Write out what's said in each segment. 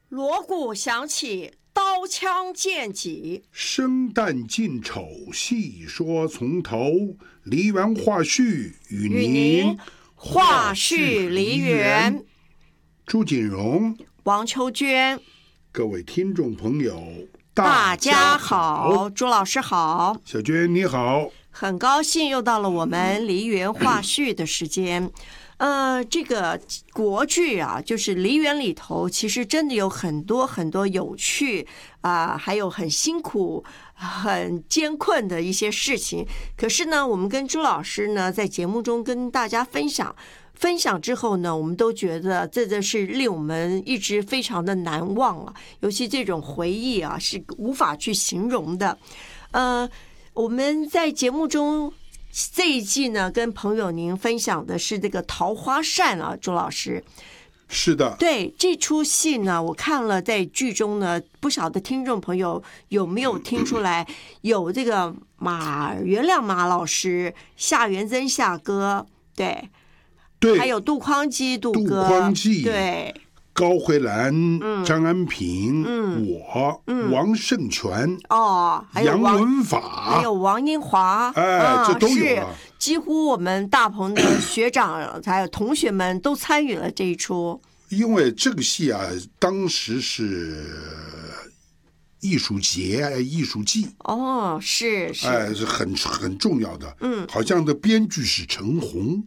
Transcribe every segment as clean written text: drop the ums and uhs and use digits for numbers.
锣鼓响起，刀枪剑戟， 生旦净丑，细说从头。梨园话絮与您话絮梨园。 朱锦荣、 王秋娟， 各位听众朋友， 大家好，朱老师好， 小娟你好， 很高兴又到了我们梨园话絮的时间。这个国剧啊，就是梨园里头，其实真的有很多很多有趣还有很辛苦、很艰困的一些事情。可是呢，我们跟朱老师呢，在节目中跟大家分享之后呢，我们都觉得这是令我们一直非常的难忘啊，尤其这种回忆啊，是无法去形容的。我们在节目中这一季呢，跟朋友您分享的是这个《桃花扇》啊，朱老师。 是的， 对这出戏呢，我看了，在剧中呢，不晓得听众朋友有没有听出来，有这个袁亮马老师、夏元贞夏哥，对，还有杜康基杜哥，对。 高慧兰、张安平、我、王胜全、 还有杨文法， 还有王英华， 这都有了。 几乎我们大鹏的学长还有同学们都参与了这一出。 因为这个戏啊，当时是艺术节、艺术季， 是， 是很重要的。好像的编剧是陈红。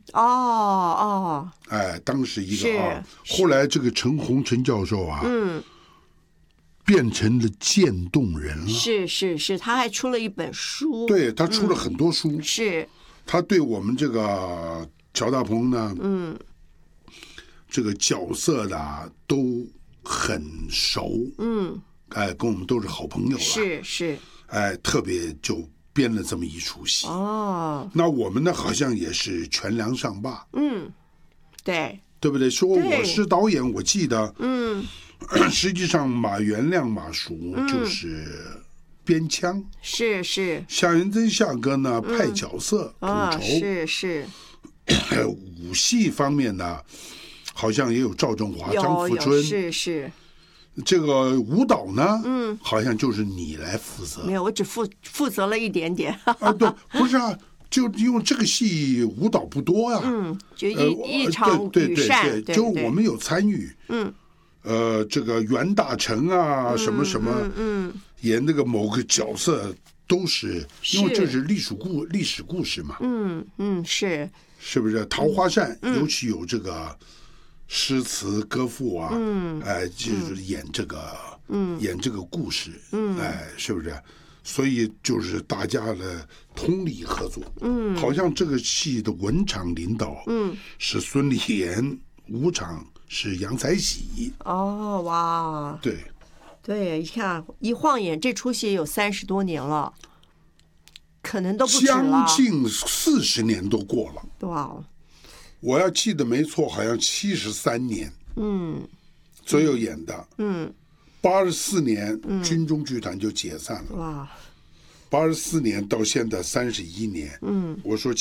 当时一个后来这个陈教授啊，变成了渐冻人了。 是，他还出了一本书。 对，他出了很多书。 是， 他对我们这个乔大鹏呢，这个角色的都很熟。跟我们都是好朋友了。 是， 特别就编了这么一出戏。那我们呢，好像也是全梁上坝。 对不对？说我是导演，我记得。实际上马元亮马叔就是编腔。 是。 夏元贞夏哥呢派角色统筹。 是。 武戏方面呢，好像也有赵正华、张富春。 是。 这个舞蹈呢，好像就是你来负责。 没有，我只负责了一点点。 对，不是啊，就因为这个戏舞蹈不多呀。 就一场羽扇， 对，就我们有参与。这个袁大成啊，什么什么，演那个某个角色都是，因为这是历史故事嘛。是不是？桃花扇尤其有这个诗词歌赋啊，就是演这个故事，是不是？所以就是大家的通力合作，好像这个戏的文场领导，是孙立言，武场是杨才喜。 哇，对，你看一晃眼，这出戏有30多年了，可能都不止了， 将近40年都过了。 哇！ 我要记得没错，好像73年，左右演的，84年军中剧团就解散了。 哇 ！84年到现在31年，我说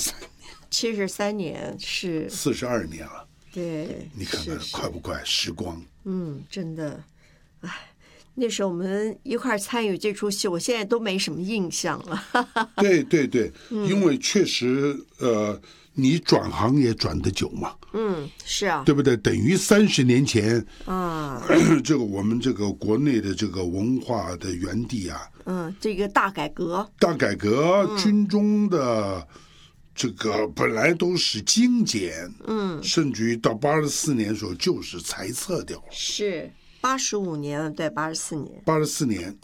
73年是 42年了。 对， 你看看快不快？时光， 真的，那时候我们一块参与这出戏，我现在都没什么印象了。 对，因为确实，你转行也转得久嘛。 是啊， 对不对？等于30年前这个我们这个国内的这个文化的园地啊， 这个大改革， 军中的这个本来都是精简，甚至于到84年的时候就是裁撤掉了。 是85年，对，84年，